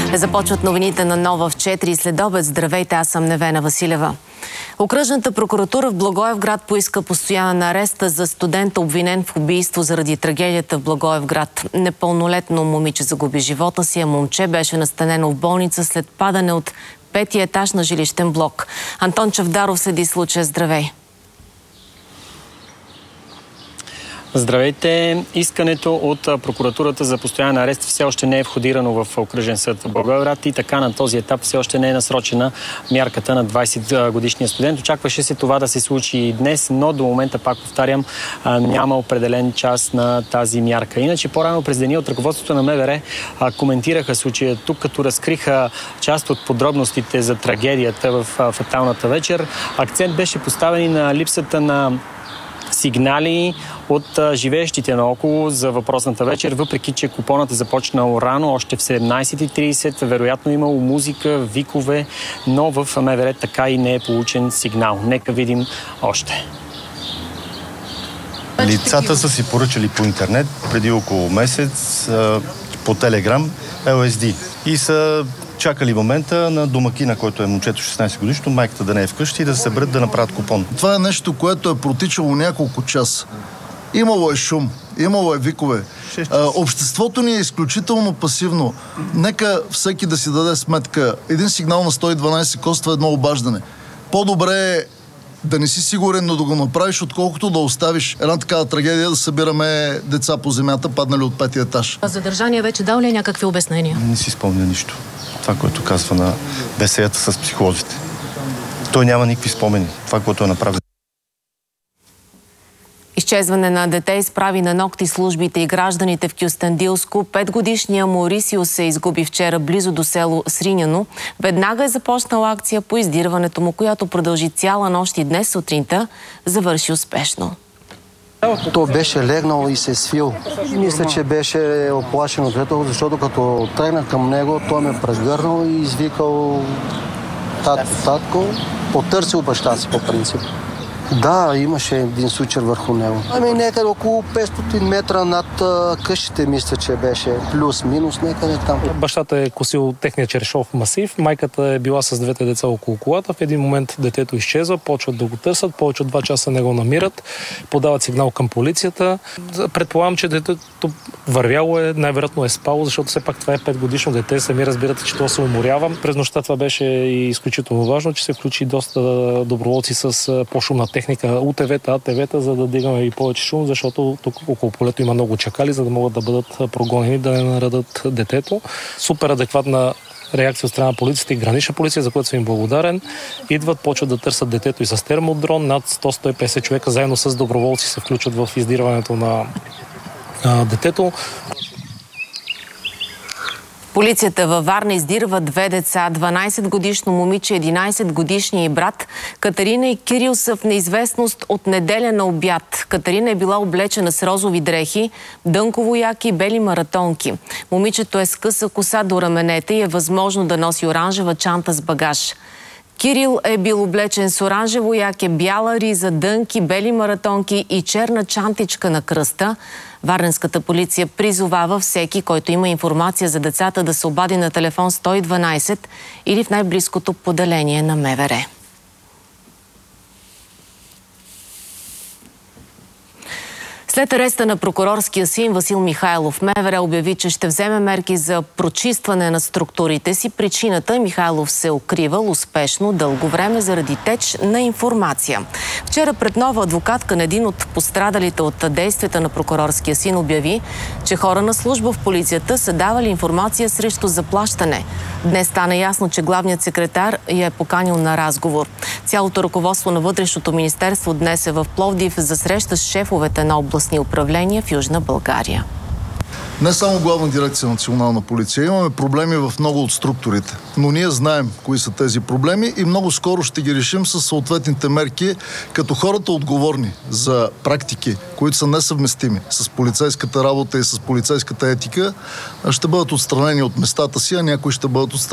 Започват новините на Нова в 4 следобед. Здравейте, аз съм Невена Василева. Окръжната прокуратура в Благоевград поиска постоянен арест за студент, обвинен в убийство заради трагедията в Благоевград. Непълнолетно момиче загуби живота си, а момче беше настанено в болница след падане от 5-ти етаж на жилищен блок. Антон Чавдаров следи случая. Здравей! Здравейте! Искането от прокуратурата за постоянен арест все още не е входирано в окръжен съд в Благоевград и така на този етап все още не е насрочена мярката на 20-годишния студент. Очакваше се това да се случи и днес, но до момента, пак повтарям, няма определен час на тази мярка. Иначе по-рано през деня от ръководството на МВР коментираха случая тук, като разкриха част от подробностите за трагедията в фаталната вечер. Акцент беше поставен и на липсата на сигнали от живеещите наоколо за въпросната вечер, въпреки че купонът е започнал рано, още в 17:30. Вероятно имало музика, викове, но в МВР така и не е получен сигнал. Нека видим още. Лицата са си поръчали по интернет преди около месец по Телеграм LSD и са чакали момента на домакина, който е момчето 16 годишно, майката да не е вкъщи и да се съберат да направят купон. Това е нещо, което е протичало няколко часа. Имало е шум, имало е викове. Обществото ни е изключително пасивно. Нека всеки да си даде сметка. Един сигнал на 112 коства едно обаждане. По-добре е да не си сигурен, но да го направиш, отколкото да оставиш една такава трагедия да събираме деца по земята, паднали от 5-ти етаж. Задържания вече дал ли някакви обяснения? Не си спомня нищо. Това, което казва на беседата с психолозите. Той няма никакви спомени. Това, което е направил. Изчезване на дете изправи на нокти службите и гражданите в Кюстендилско. 5-годишният Маурисио се изгуби вчера близо до село Сриняно. Веднага е започнала акция по издирването му, която продължи цяла нощ и днес сутринта завърши успешно. Той беше легнал и се свил. Мисля, че беше оплашен от детето, защото като тръгна към него, той ме прегърнал и извикал татко, потърсил баща си по принцип. Да, имаше един сучер върху него. Някъде около 500 метра над къщите, мисля, че беше плюс-минус някъде там. Бащата е косил техния черешов масив, майката е била с двете деца около колата. В един момент детето изчезва, почват да го търсят, повече от 2 часа не го намират, подават сигнал към полицията. Предполагам, че детето вървяло е, най-вероятно е спало, защото все пак това е 5-годишно дете, сами разбирате, че това се уморява. През нощта това беше и изключително важно, че се включи доста доброволци с по-шумна техника, УТВ-та, АТВ-та, за да дигаме и повече шум, защото тук около полето има много чакали, за да могат да бъдат прогонени, да не наредат детето. Супер адекватна реакция от страна на полицията и гранична полиция, за което съм им благодарен. Идват, почват да търсят детето и с термодрон. Над 100-150 човека заедно с доброволци се включат в издирването на детето. Полицията във Варна издирва 2 деца, 12-годишно момиче, 11-годишния и брат. Катерина и Кирил са в неизвестност от неделя на обяд. Катерина е била облечена с розови дрехи, дънково яки и бели маратонки. Момичето е с къса коса до раменете и е възможно да носи оранжева чанта с багаж. Кирил е бил облечен с оранжево яке, бяла риза, дънки, бели маратонки и черна чантичка на кръста. Варненската полиция призовава всеки, който има информация за децата, да се обади на телефон 112 или в най-близкото поделение на МВР. След ареста на прокурорския син Васил Михайлов, МВР обяви, че ще вземе мерки за прочистване на структурите си. Причината Михайлов се укривал успешно дълго време заради теч на информация. Вчера пред нова адвокатка на един от пострадалите от действията на прокурорския син обяви, че хора на служба в полицията са давали информация срещу заплащане. Днес стана ясно, че главният секретар я е поканил на разговор. Цялото ръководство на Вътрешното министерство днес е в Пловдив за среща с шефовете на областни управления в Южна България. Не само Главна дирекция национална полиция. Имаме проблеми в много от структурите. Но ние знаем кои са тези проблеми и много скоро ще ги решим с съответните мерки, като хората отговорни за практики, които са несъвместими с полицейската работа и с полицейската етика, ще бъдат отстранени от местата си, а някои ще бъдат отстранени